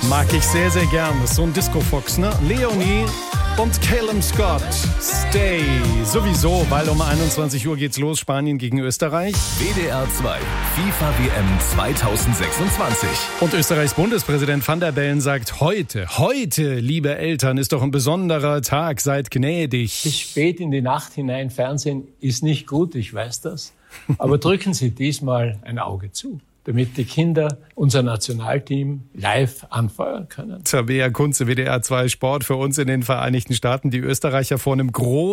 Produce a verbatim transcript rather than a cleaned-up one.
Mag ich sehr, sehr gern. Das ist so ein Disco-Fox, ne? Leonie und Calum Scott. Stay. Sowieso, weil um einundzwanzig Uhr geht's los. Spanien gegen Österreich. W D R zwei FIFA W M zweitausendsechsundzwanzig. Und Österreichs Bundespräsident Van der Bellen sagt heute, heute, liebe Eltern, ist doch ein besonderer Tag. Seid gnädig. Bis spät in die Nacht hinein Fernsehen ist nicht gut, ich weiß das. Aber drücken Sie diesmal ein Auge zu, damit die Kinder unser Nationalteam live anfeuern können. Tabea Kunze, W D R zwei Sport für uns in den Vereinigten Staaten. Die Österreicher vor einem großen